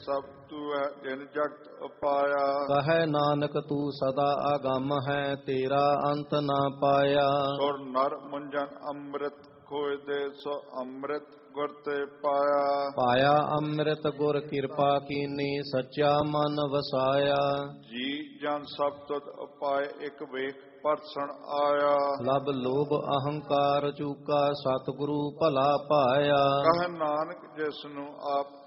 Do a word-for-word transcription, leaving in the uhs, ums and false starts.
ਸਭ ਤੂੰ ਹੈ ਜਿਨ ਜਗਤ ਉਪਾਇਆ। ਕਹੈ ਨਾਨਕ ਤੂੰ ਸਦਾ ਆਗੰਮ ਹੈ, ਤੇਰਾ ਅੰਤ ਨਾ ਪਾਇਆ। ਸੁਰ ਨਰ ਮੁੰਜਨ ਅੰਮ੍ਰਿਤ ਖੋਇ ਦੇ, ਸੋ ਅੰਮ੍ਰਿਤ ਗੁਰ ਤੇ ਪਾਇਆ। ਪਾਇਆ ਅੰਮ੍ਰਿਤ ਗੁਰ ਕਿਰਪਾ ਕੀਨੀ, ਸੱਚਾ ਮਨ ਵਸਾਇਆ। ਜੀ ਜਨ ਸਭ ਤੁਧ ਉਪਾਏ, ਇੱਕ ਵੇਖ ਪਰਸਣ ਆਇਆ। ਲਬ ਲੋਭ ਅਹੰਕਾਰ ਚੂਕਾ, ਸਤਿਗੁਰੂ ਭਲਾ ਪਾਇਆ। ਕਹ ਨਾਨਕ ਜਿਸ ਨੂੰ ਆਪ